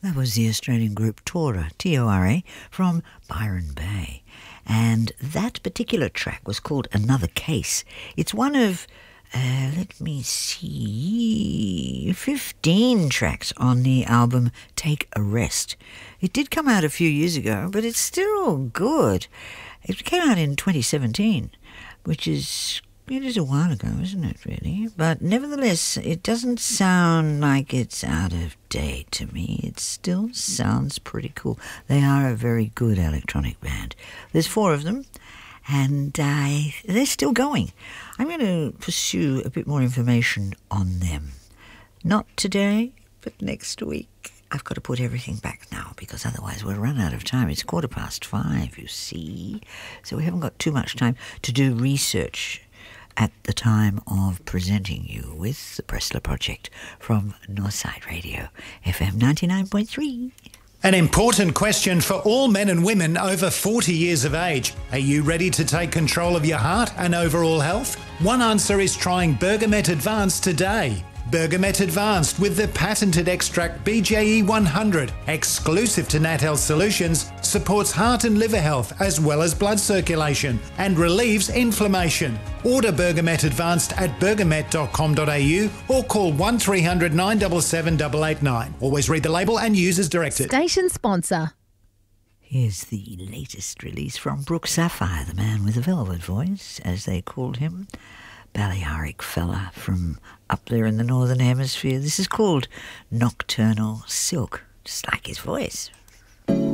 That was the Australian group Tora, T-O-R-A, from Byron Bay. And that particular track was called Another Case. It's one of, 15 tracks on the album Take a Rest. It did come out a few years ago, but it's still good. It came out in 2017, which is... It is a while ago, isn't it, really? But nevertheless, it doesn't sound like it's out of date to me. It still sounds pretty cool. They are a very good electronic band. There's 4 of them, and they're still going. I'm going to pursue a bit more information on them. Not today, but next week. I've got to put everything back now because otherwise we'll run out of time. It's 5:15, you see. So we haven't got too much time to do research at the time of presenting you with the Pressler Project from Northside Radio, FM 99.3. An important question for all men and women over 40 years of age. Are you ready to take control of your heart and overall health? One answer is trying Bergamet Advanced today. Bergamet Advanced with the patented extract BJE 100, exclusive to Nat Health Solutions, supports heart and liver health as well as blood circulation and relieves inflammation. Order Bergamet Advanced at bergamet.com.au or call 1300 977 889. Always read the label and use as directed. Station sponsor. Here's the latest release from Brooke Sapphire, the man with a velvet voice, as they called him. Balearic fella from up there in the Northern Hemisphere. This is called Nocturnal Silk, just like his voice.